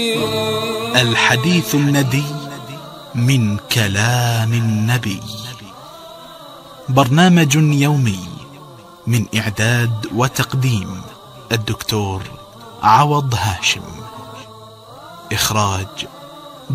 الحديث الندي من كلام النبي، برنامج يومي من إعداد وتقديم الدكتور عوض هاشم، إخراج